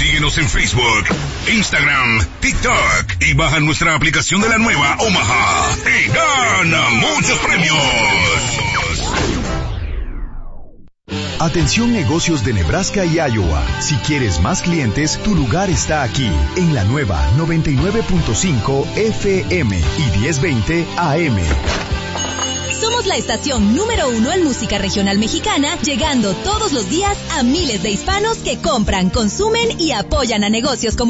Síguenos en Facebook, Instagram, TikTok y baja nuestra aplicación de la nueva Omaha y gana muchos premios. Atención negocios de Nebraska y Iowa. Si quieres más clientes, tu lugar está aquí, en la nueva 99.5 FM y 1020 AM. Somos la estación número 1 en música regional mexicana, llegando todos los días a miles de hispanos que compran, consumen y apoyan a negocios como